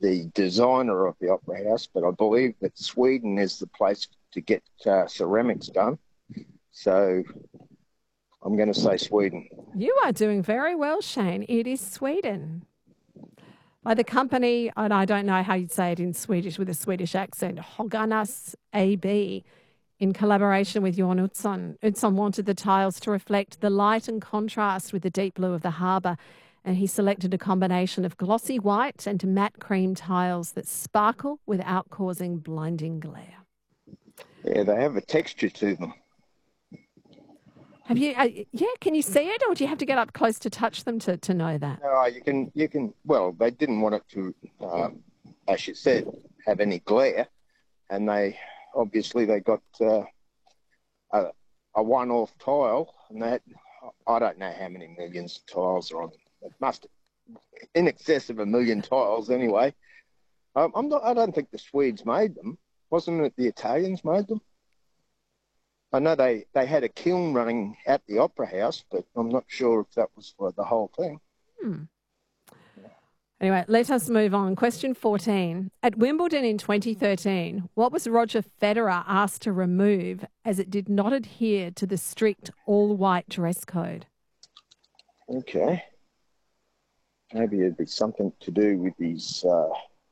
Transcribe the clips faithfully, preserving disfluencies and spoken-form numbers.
the designer of the Opera House, but I believe that Sweden is the place to get uh, ceramics done. So I'm going to say Sweden. You are doing very well, Shane. It is Sweden. By the company, and I don't know how you'd say it in Swedish with a Swedish accent, Höganäs A B, in collaboration with Johan Utzon. Utzon wanted the tiles to reflect the light and contrast with the deep blue of the harbour, and he selected a combination of glossy white and matte cream tiles that sparkle without causing blinding glare. Yeah, they have a texture to them. Have you? Uh, yeah, can you see it, or do you have to get up close to touch them to, to know that? No, you can, you can. Well, they didn't want it to, um, as you said, have any glare, and they obviously they got uh, a, a one-off tile, and that I don't know how many millions of tiles are on them. It must in excess of a million tiles anyway. Um, I'm not. I don't think the Swedes made them. Wasn't it the Italians made them? I know they, they had a kiln running at the Opera House, but I'm not sure if that was for the whole thing. Hmm. Anyway, let us move on. Question fourteen. At Wimbledon in twenty thirteen, what was Roger Federer asked to remove as it did not adhere to the strict all-white dress code? Okay. Maybe it'd be something to do with his... Uh,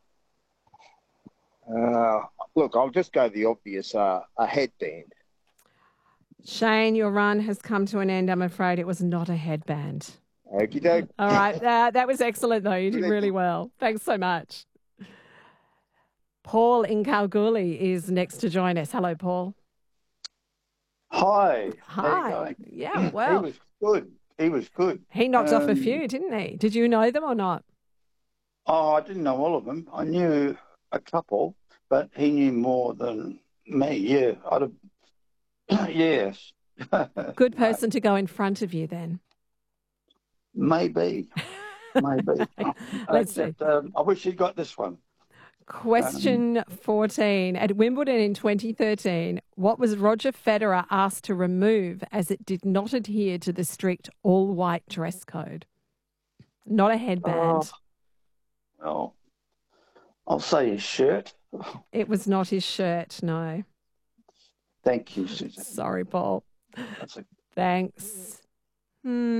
uh, look, I'll just go the obvious, uh, a headband. Shane, your run has come to an end. I'm afraid it was not a headband. Okie doke. All right. Uh, that was excellent, though. You did really well. Thanks so much. Paul in Kalgoorlie is next to join us. Hello, Paul. Hi. Hi. Yeah, well. He was good. He was good. He knocked um, off a few, didn't he? Did you know them or not? Oh, I didn't know all of them. I knew a couple, but he knew more than me. Yeah, I'd have... Yes. Good person to go in front of you then. Maybe. Maybe. Let's see. Except, um, I wish he'd got this one. Question um, fourteen. At Wimbledon in twenty thirteen, what was Roger Federer asked to remove as it did not adhere to the strict all-white dress code? Not a headband. Oh, well, I'll say his shirt. It was not his shirt, no. Thank you, Susan. Sorry, Paul. That's a... Thanks. Hmm.